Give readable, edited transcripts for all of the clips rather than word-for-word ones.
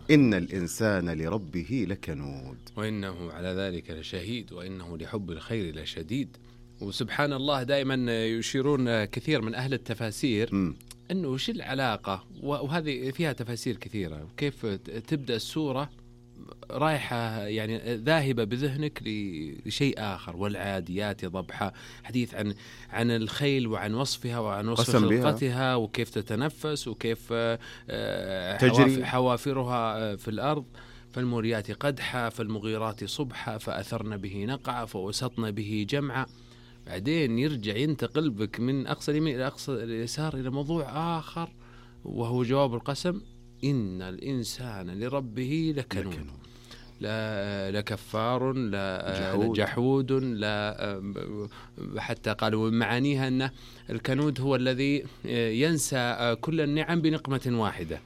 إن الإنسان لربه لكنود وإنه على ذلك لشهيد وإنه لحب الخير لشديد. وسبحان الله دائما يشيرون كثير من أهل التفاسير أنه وش العلاقة، وهذه فيها تفاسير كثيرة، كيف تبدأ السورة رايحة يعني ذاهبة بذهنك لشيء آخر. والعاديات ضبحا، حديث عن الخيل وعن وصفها وعن وصف خلقتها وكيف تتنفس وكيف تجري حوافرها في الأرض. فالموريات قدحا فالمغيرات صبحا فأثرن به نقعا فوسطن به جمعا. بعدين يرجع ينتقل بك من أقصى اليمين إلى أقصى اليسار إلى موضوع آخر وهو جواب القسم: إن الإنسان لربه لكنود، لا لكفار، لا جحود، لا حتى قالوا من معانيها أن الكنود هو الذي ينسى كل النعم بنقمة واحدة.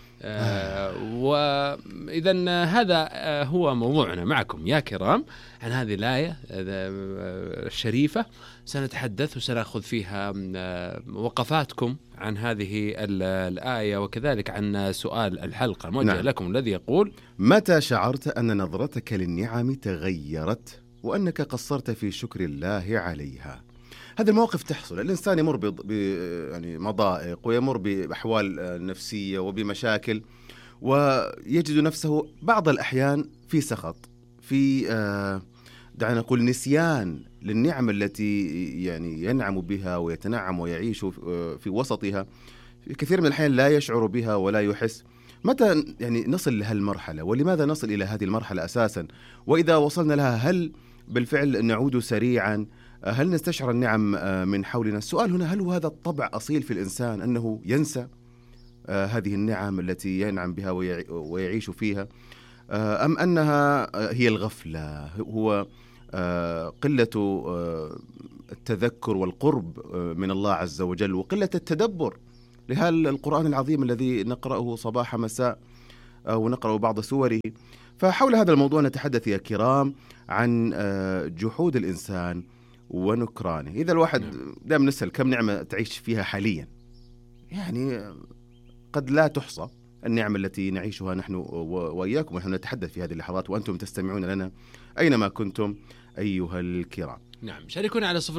وإذن هذا هو موضوعنا معكم يا كرام عن هذه الآية الشريفة. سنتحدث وسنأخذ فيها وقفاتكم عن هذه الآية وكذلك عن سؤال الحلقة موجه لكم الذي يقول: متى شعرت أن نظرتك للنعم تغيرت وأنك قصرت في شكر الله عليها؟ هذا المواقف تحصل، الإنسان يمر يعني مضائق ويمر بأحوال نفسية وبمشاكل، ويجد نفسه بعض الأحيان في سخط، في دعنا نقول نسيان للنعم التي يعني ينعم بها ويتنعم ويعيش في وسطها. في كثير من الأحيان لا يشعر بها ولا يحس. متى يعني نصل لهالمرحلة، ولماذا نصل إلى هذه المرحلة أساسا؟ وإذا وصلنا لها هل بالفعل نعود سريعا؟ هل نستشعر النعم من حولنا؟ السؤال هنا: هل هذا الطبع أصيل في الإنسان أنه ينسى هذه النعم التي ينعم بها ويعيش فيها، أم أنها هي الغفلة، هو قلة التذكر والقرب من الله عز وجل وقلة التدبر لهذا القرآن العظيم الذي نقرأه صباح مساء ونقرأ بعض سوره؟ فحول هذا الموضوع نتحدث يا كرام عن جحود الإنسان ونكرانه. إذا الواحد دائما نسأل كم نعمة تعيش فيها حاليا، يعني قد لا تحصى النعم التي نعيشها نحن وإياكم ونحن نتحدث في هذه اللحظات وأنتم تستمعون لنا أينما كنتم أيها الكرام. نعم، شاركونا على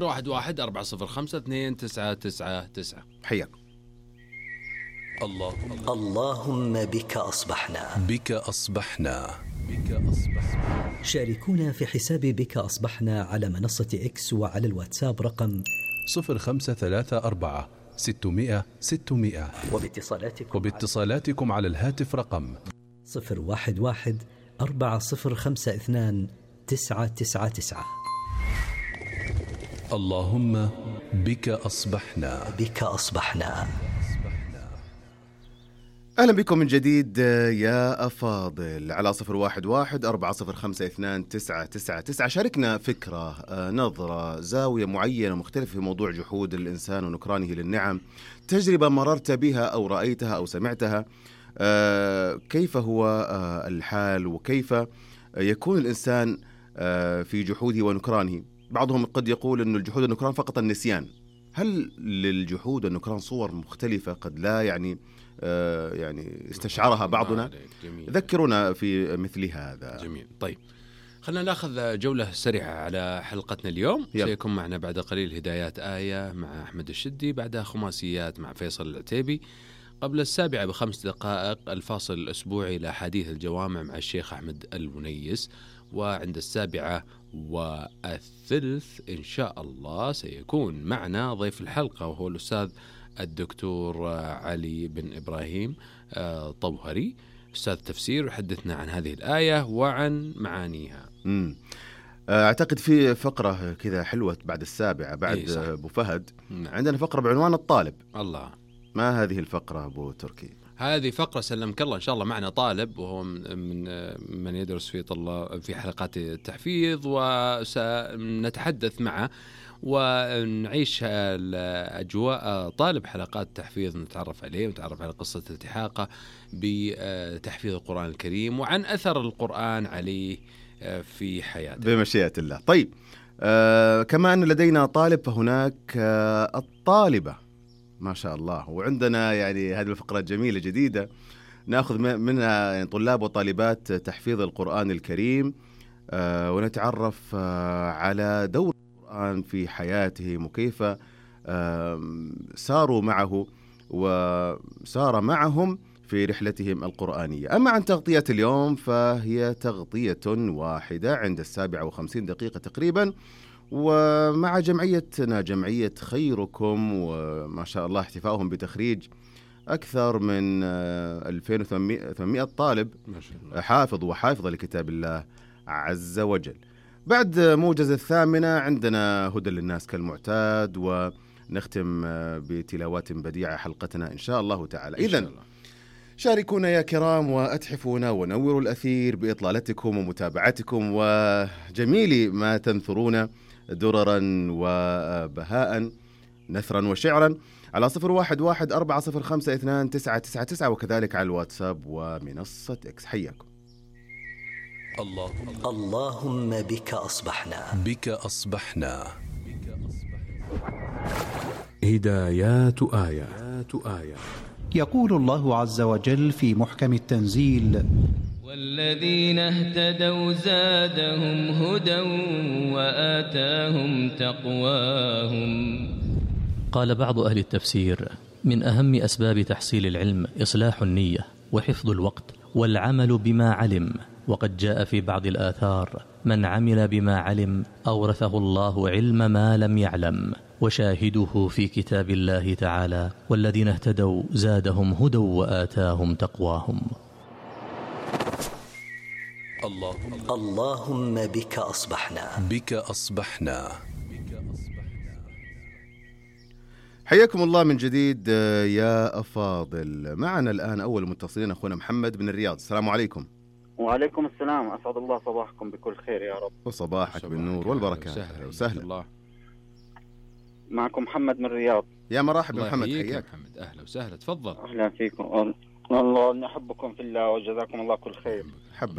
011-405-299. حياكم. اللهم بك أصبحنا، بك أصبحنا. شاركونا في حساب بك أصبحنا على منصة إكس وعلى الواتساب رقم 0534-600-600. وباتصالاتكم على الهاتف رقم 011-4052-999. اللهم بك أصبحنا، بك أصبحنا. أهلا بكم من جديد يا أفاضل على 011-405-299. شاركنا فكرة، نظرة، زاوية معينة مختلفة في موضوع جحود الإنسان ونكرانه للنعم، تجربة مررت بها أو رأيتها أو سمعتها. كيف هو الحال وكيف يكون الإنسان في جحوده ونكرانه؟ بعضهم قد يقول أن الجحود والنكران فقط النسيان. هل للجحود والنكران صور مختلفة قد لا يعني استشعرها بعضنا؟ ذكرونا في مثل هذا. جميل. طيب، خلينا نأخذ جولة سريعة على حلقتنا اليوم. سيكون معنا بعد قليل هدايات آية مع أحمد الشدي، بعدها خماسيات مع فيصل العتيبي، قبل 7 ب5 دقائق الفاصل الأسبوعي لأحاديث الجوامع مع الشيخ أحمد الونيس، وعند 7:15 إن شاء الله سيكون معنا ضيف الحلقة وهو الأستاذ الدكتور علي بن إبراهيم طوهري، أستاذ تفسير، يحدثنا عن هذه الآية وعن معانيها. أعتقد في فقرة كذا حلوة بعد 7 بعد أبو فهد. عندنا فقرة بعنوان الطالب. الله، ما هذه الفقرة أبو تركي؟ هذه فقرة سلمك الله إن شاء الله معنا طالب وهو من يدرس في حلقات التحفيظ، وسنتحدث معه ونعيش الأجواء طالب حلقات التحفيظ، نتعرف عليه ونتعرف على قصة التحاقه بتحفيظ القرآن الكريم وعن أثر القرآن عليه في حياته بمشيئة الله. طيب، كما أن لدينا طالب فهناك الطالبة ما شاء الله. وعندنا يعني هذه الفقرة جميلة جديدة، نأخذ منها يعني طلاب وطالبات تحفيظ القرآن الكريم، ونتعرف على دور القرآن في حياتهم وكيف ساروا معه وسار معهم في رحلتهم القرآنية. أما عن تغطية اليوم فهي تغطية واحدة عند 57 تقريبا، ومع جمعيتنا جمعية خيركم، وما شاء الله احتفاؤهم بتخريج أكثر من 2800 طالب حافظ وحافظة لكتاب الله عز وجل. بعد موجز 8 عندنا هدى للناس كالمعتاد، ونختم بتلاوات بديعة حلقتنا إن شاء الله تعالى. إذن شاركونا يا كرام وأتحفونا ونوروا الأثير بإطلالتكم ومتابعتكم وجميل ما تنثرون دررا وبهاء نثرا وشعرا على 0114052999 وكذلك على الواتساب ومنصة إكس. حياكم. اللهم بك أصبحنا. بك أصبحنا. هدايات آية. يقول الله عز وجل في محكم التنزيل: والذين اهتدوا زادهم هدى وآتاهم تقواهم. قال بعض أهل التفسير: من أهم أسباب تحصيل العلم إصلاح النية وحفظ الوقت والعمل بما علم. وقد جاء في بعض الآثار: من عمل بما علم أورثه الله علم ما لم يعلم. وشاهده في كتاب الله تعالى: والذين اهتدوا زادهم هدى وآتاهم تقواهم. اللهم بك أصبحنا. بك أصبحنا. حياكم الله من جديد يا أفاضل. معنا الآن أول متصلين أخونا محمد من الرياض. السلام عليكم. وعليكم السلام، أسعد الله صباحكم بكل خير يا رب. وصباحك بالنور والبركة. وسهلا. معكم محمد من الرياض. يا مرحبا محمد، حياك. محمد أهلا وسهلا، تفضل. أهلا فيكم، والله أني أحبكم في الله وجزاكم الله كل خير. حب